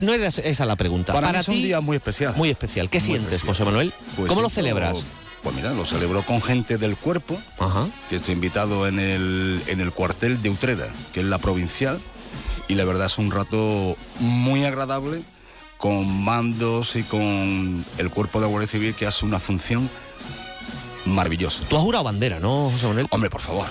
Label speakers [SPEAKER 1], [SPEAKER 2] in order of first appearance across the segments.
[SPEAKER 1] No era esa la pregunta.
[SPEAKER 2] Para mí es
[SPEAKER 1] ti,
[SPEAKER 2] un día muy especial.
[SPEAKER 1] Muy especial. ¿Qué
[SPEAKER 2] Muy
[SPEAKER 1] sientes,
[SPEAKER 2] especial.
[SPEAKER 1] José Manuel?
[SPEAKER 2] Pues
[SPEAKER 1] ¿Cómo lo
[SPEAKER 2] esto,
[SPEAKER 1] celebras?
[SPEAKER 2] Pues mira, lo celebro con gente del cuerpo,
[SPEAKER 1] Ajá.
[SPEAKER 2] que estoy invitado en el cuartel de Utrera, que es la provincial, y la verdad es un rato muy agradable, con mandos y con el cuerpo de la Guardia Civil, que hace una función maravillosa.
[SPEAKER 1] Tú has jurado bandera, ¿no, José Manuel?
[SPEAKER 2] Hombre, por favor.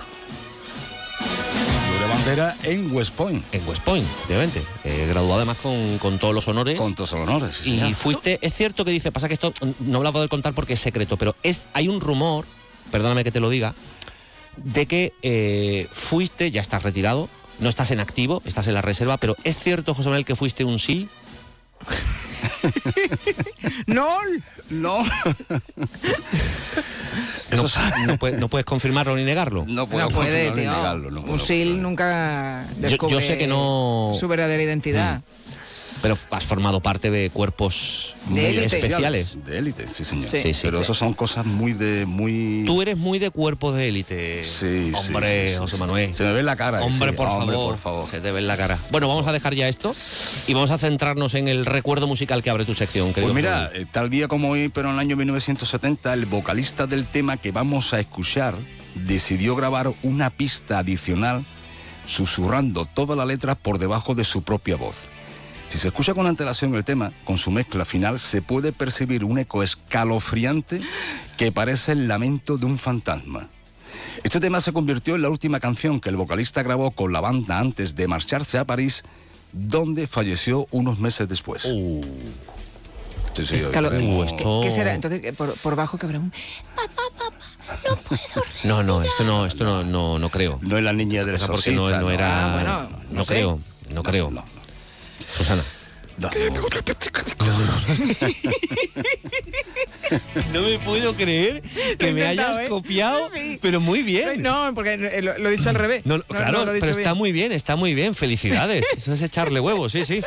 [SPEAKER 2] Juré bandera en West Point.
[SPEAKER 1] En West Point, obviamente. Graduado además con todos los honores.
[SPEAKER 2] Con todos los honores. Sí,
[SPEAKER 1] y
[SPEAKER 2] señor.
[SPEAKER 1] fuiste, es cierto que dice, pasa que esto no me lo voy a poder contar porque es secreto, pero hay un rumor, perdóname que te lo diga, de que fuiste, ya estás retirado, no estás en activo, estás en la reserva, pero ¿es cierto, José Manuel, que fuiste un SEAL?
[SPEAKER 3] ¡No!
[SPEAKER 2] No.
[SPEAKER 1] No puedes confirmarlo ni negarlo.
[SPEAKER 2] No puedo
[SPEAKER 3] No puede,
[SPEAKER 2] confirmarlo ni
[SPEAKER 3] tío.
[SPEAKER 2] negarlo, no puedo
[SPEAKER 3] Un SEAL
[SPEAKER 2] confirmarlo.
[SPEAKER 3] nunca descubre
[SPEAKER 1] yo sé que no.
[SPEAKER 3] su verdadera identidad.
[SPEAKER 1] Pero has formado parte de cuerpos
[SPEAKER 3] De
[SPEAKER 1] muy
[SPEAKER 3] élite.
[SPEAKER 1] especiales.
[SPEAKER 2] De élite, sí, señor.
[SPEAKER 3] Sí.
[SPEAKER 1] Sí, sí,
[SPEAKER 2] Pero
[SPEAKER 1] sí.
[SPEAKER 2] eso son cosas muy...
[SPEAKER 1] Tú eres muy de cuerpos de élite.
[SPEAKER 2] Sí,
[SPEAKER 1] Hombre,
[SPEAKER 2] sí, sí,
[SPEAKER 1] José
[SPEAKER 2] sí.
[SPEAKER 1] Manuel.
[SPEAKER 2] Se me ve en la cara.
[SPEAKER 1] Hombre,
[SPEAKER 2] sí.
[SPEAKER 1] por
[SPEAKER 2] Hombre,
[SPEAKER 1] favor.
[SPEAKER 2] por favor.
[SPEAKER 1] Se te ve en la cara. Bueno, vamos a dejar ya esto y vamos a centrarnos en el recuerdo musical que abre tu sección, querido
[SPEAKER 2] Pues mira,
[SPEAKER 1] Manuel.
[SPEAKER 2] tal día como hoy, pero en el año 1970, el vocalista del tema que vamos a escuchar decidió grabar una pista adicional susurrando toda la letra por debajo de su propia voz. Si se escucha con antelación el tema, con su mezcla final, se puede percibir un eco escalofriante que parece el lamento de un fantasma. Este tema se convirtió en la última canción que el vocalista grabó con la banda antes de marcharse a París, donde falleció unos meses después. Sí, sí, tenemos-
[SPEAKER 3] ¿Qué será? Entonces, por bajo que habrá un... no puedo
[SPEAKER 1] No, esto no creo.
[SPEAKER 2] No es la niña del
[SPEAKER 1] O sea, porque
[SPEAKER 2] exorcista,
[SPEAKER 1] no era.
[SPEAKER 3] Ah, bueno,
[SPEAKER 1] no
[SPEAKER 3] no sé.
[SPEAKER 1] creo, no creo.
[SPEAKER 2] No.
[SPEAKER 1] Susana.
[SPEAKER 2] No.
[SPEAKER 1] No me puedo creer que
[SPEAKER 3] Lo he
[SPEAKER 1] me
[SPEAKER 3] intentado,
[SPEAKER 1] hayas
[SPEAKER 3] ¿eh?
[SPEAKER 1] copiado,
[SPEAKER 3] Sí.
[SPEAKER 1] pero muy bien.
[SPEAKER 3] No, porque lo he dicho al revés.
[SPEAKER 1] No, claro,
[SPEAKER 3] lo he dicho
[SPEAKER 1] pero
[SPEAKER 3] bien.
[SPEAKER 1] está muy bien. Felicidades. Eso es echarle huevos, sí.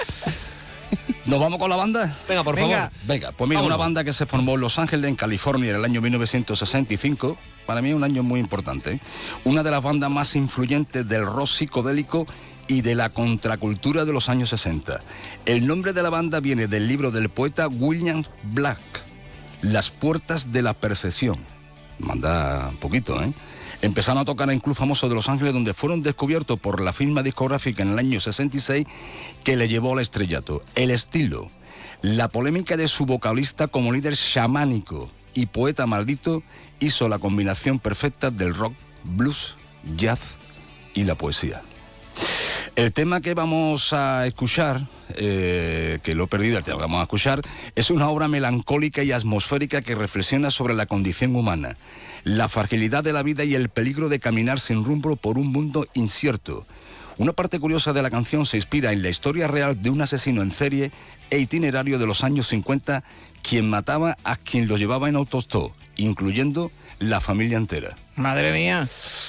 [SPEAKER 2] ¿Nos vamos con la banda?
[SPEAKER 1] Venga, por
[SPEAKER 3] Venga.
[SPEAKER 1] favor.
[SPEAKER 2] Venga, pues mira,
[SPEAKER 1] Vámonos.
[SPEAKER 2] una banda que se formó en Los Ángeles, en California, en el año 1965. Para mí es un año muy importante, ¿eh? Una de las bandas más influyentes del rock psicodélico y de la contracultura de los años 60. El nombre de la banda viene del libro del poeta William Black, Las puertas de la percepción. Manda un poquito, ¿eh? Empezaron a tocar en un club famoso de Los Ángeles, donde fueron descubiertos por la firma discográfica en el año 66, que le llevó al estrellato. El estilo, la polémica de su vocalista como líder chamánico y poeta maldito, hizo la combinación perfecta del rock, blues, jazz y la poesía. El tema que vamos a escuchar, que lo he perdido, el tema que vamos a escuchar, es una obra melancólica y atmosférica que reflexiona sobre la condición humana, la fragilidad de la vida y el peligro de caminar sin rumbo por un mundo incierto. Una parte curiosa de la canción se inspira en la historia real de un asesino en serie e itinerario de los años 50, quien mataba a quien lo llevaba en autostop, incluyendo la familia entera.
[SPEAKER 3] Madre mía.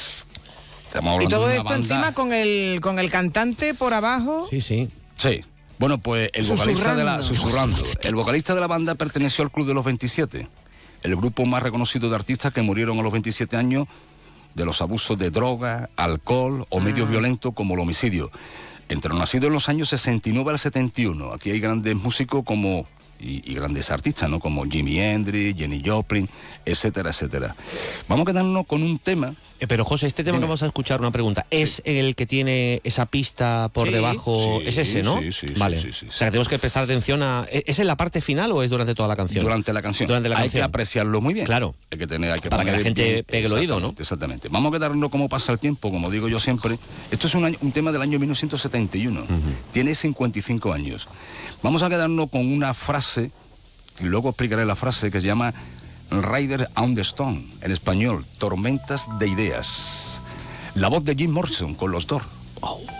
[SPEAKER 2] Estamos
[SPEAKER 3] Y
[SPEAKER 2] hablando
[SPEAKER 3] todo
[SPEAKER 2] de una
[SPEAKER 3] esto
[SPEAKER 2] banda-
[SPEAKER 3] encima con el cantante por abajo.
[SPEAKER 1] Sí.
[SPEAKER 2] Sí. Bueno, pues el vocalista de la...
[SPEAKER 3] Susurrando.
[SPEAKER 2] Susurrando. El vocalista de la banda perteneció al Club de los 27, el grupo más reconocido de artistas que murieron a los 27 años de los abusos de droga, alcohol o medios violentos como el homicidio. Entre los nacidos en los años 69 al 71. Aquí hay grandes músicos como... Y grandes artistas, ¿no? Como Jimi Hendrix, Jenny Joplin, etcétera, etcétera. Vamos a quedarnos con un tema.
[SPEAKER 1] Pero José, este tema
[SPEAKER 2] Dime.
[SPEAKER 1] que vamos a escuchar, una pregunta. ¿Es el que tiene esa pista por
[SPEAKER 3] Sí.
[SPEAKER 1] debajo?
[SPEAKER 2] Sí,
[SPEAKER 1] ¿Es ese, no?
[SPEAKER 2] sí,
[SPEAKER 1] Vale.
[SPEAKER 2] sí.
[SPEAKER 1] O sea, que tenemos que prestar atención a... ¿Es en la parte final o es durante toda la canción?
[SPEAKER 2] Durante la canción.
[SPEAKER 1] Durante la
[SPEAKER 2] hay
[SPEAKER 1] canción.
[SPEAKER 2] que apreciarlo muy bien.
[SPEAKER 1] Claro.
[SPEAKER 2] Hay que tener, hay que
[SPEAKER 1] Para que
[SPEAKER 2] poner
[SPEAKER 1] la gente
[SPEAKER 2] bien-
[SPEAKER 1] pegue el oído, ¿no?
[SPEAKER 2] Exactamente. Vamos a quedarnos como pasa el tiempo, como digo yo siempre. Esto es un tema del año 1971. Tiene 55 años. Vamos a quedarnos con una frase, y luego explicaré la frase, que se llama Rider on the Stone, en español, tormentas de ideas. La voz de Jim Morrison con los Doors.